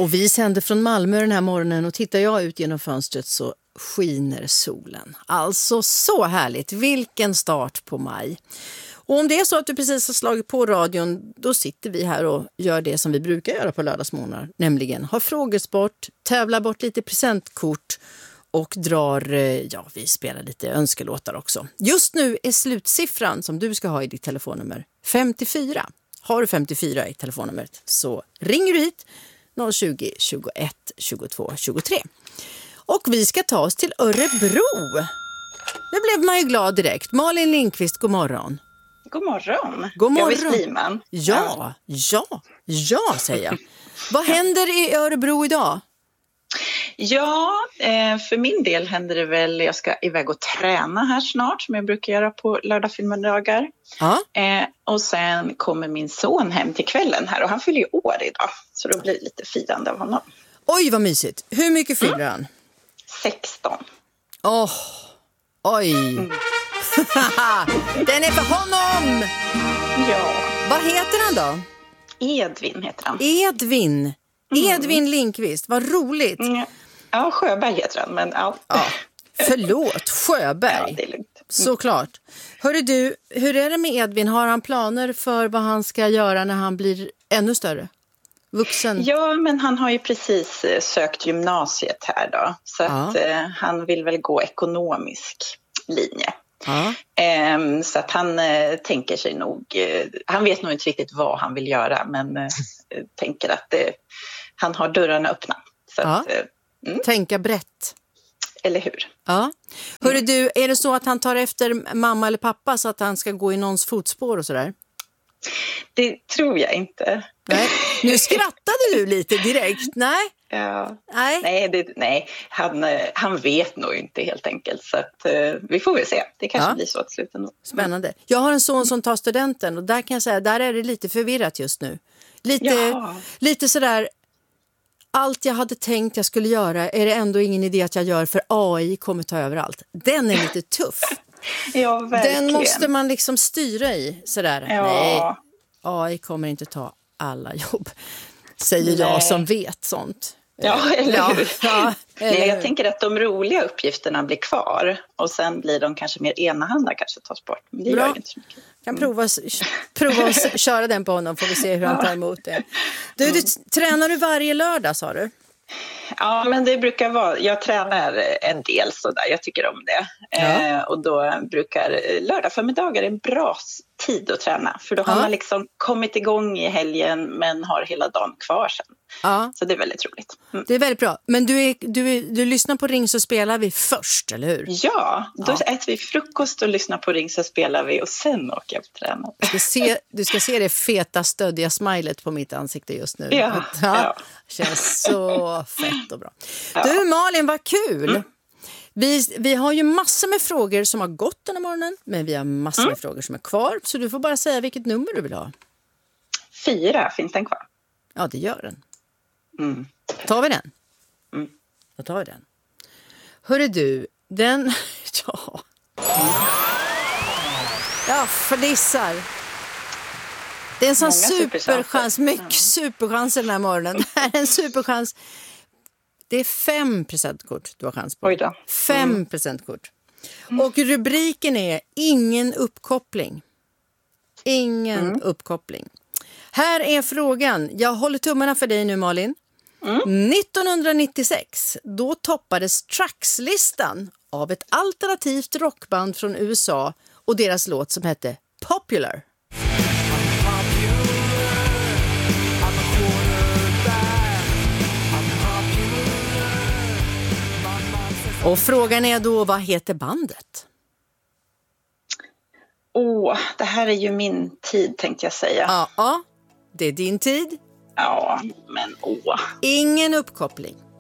Och vi sänder från Malmö den här morgonen och tittar jag ut genom fönstret så skiner solen. Alltså så härligt, vilken start på maj. Och om det är så att du precis har slagit på radion, då sitter vi här och gör det som vi brukar göra på lördagsmorgnar. Nämligen ha frågesport, tävla bort lite presentkort och vi spelar lite önskelåtar också. Just nu är slutsiffran som du ska ha i ditt telefonnummer 54. Har du 54 i telefonnumret så ringer du hit 020 21 22 23. Och vi ska ta oss till Örebro. Det blev man ju glad direkt. Malin Lindqvist, god morgon. God morgon. God morgon. Jag vill man. Ja, säger jag. Vad händer i Örebro idag? Ja, för min del händer det väl, jag ska iväg och träna här snart som jag brukar göra på lördag-filmdagar. Ja. Och sen kommer min son hem till kvällen här och han fyller ju år idag. Så då blir det lite firande av honom. Oj, vad mysigt. Hur mycket fyller han? 16. Oj. Den är för honom! Ja. Vad heter han då? Edvin heter han. Edvin Lindqvist, vad roligt. Ja, Sjöberg heter han, men ja. Förlåt, Sjöberg. Ja, det är lugnt. Såklart. Hörru du, hur är det med Edvin? Har han planer för vad han ska göra när han blir ännu större? Vuxen? Ja, men han har ju precis sökt gymnasiet här då. Så att han vill väl gå ekonomisk linje. Ja. Så att han tänker sig nog, han vet nog inte riktigt vad han vill göra, men tänker att han har dörrarna öppna. Så att, tänka brett. Eller hur? Ja. Hörru du, är det så att han tar efter mamma eller pappa så att han ska gå i någons fotspår och sådär? Det tror jag inte. Nej. Nu skrattade du lite direkt, nej? Ja. Nej. Han vet nog inte helt enkelt, så att vi får väl se. Det kanske blir så att sluta nog. Spännande. Jag har en son som tar studenten och där kan jag säga, där är det lite förvirrat just nu. Lite sådär, allt jag hade tänkt jag skulle göra är det ändå ingen idé att jag gör, för AI kommer ta över allt. Den är lite tuff. Ja, verkligen. Den måste man liksom styra i sådär. Ja. Nej, AI kommer inte ta alla jobb, säger jag som vet sånt. Ja, eller hur? Ja, Nej, jag tänker att de roliga uppgifterna blir kvar och sen blir de kanske mer enahanda, kanske tas bort. Men det gör inte så mycket. Kan prova att köra den på honom, får vi se hur han tar emot det. Du, tränar du varje lördag, sa du? Ja, men det brukar vara, jag tränar en del sådär, jag tycker om det. Och då brukar lördag förmiddagar en bra tid att träna. För då har man liksom kommit igång i helgen men har hela dagen kvar sen. Ja. Så det är väldigt roligt. Mm. Det är väldigt bra. Men du lyssnar på Ring så spelar vi först, eller hur? Ja, då äter vi frukost och lyssnar på Ring så spelar vi och sen åker jag på träna. Du ska se det feta stöddiga smilet på mitt ansikte just nu. Ja. Känns så fett och bra. Du Malin, vad kul! Vi har ju massor med frågor som har gått den här morgonen, men vi har massor med frågor som är kvar. Så du får bara säga vilket nummer du vill ha. 4, finns den kvar? Ja, det gör den. Tar vi den? Då tar vi den. Hörru du, den... Jag förlissar. Det är en sån superchans, mycket superchans den här morgonen. Det här är en superchans. Det är 5 presentkort du har chans på. Oj då. 5 presentkort. Och rubriken är ingen uppkoppling. Ingen uppkoppling. Här är frågan. Jag håller tummarna för dig nu, Malin. 1996, då toppades Trax-listan av ett alternativt rockband från USA och deras låt som hette Popular. Och frågan är då, vad heter bandet? Det här är ju min tid, tänkte jag säga. Ja, det är din tid. Ja, men Ingen uppkoppling.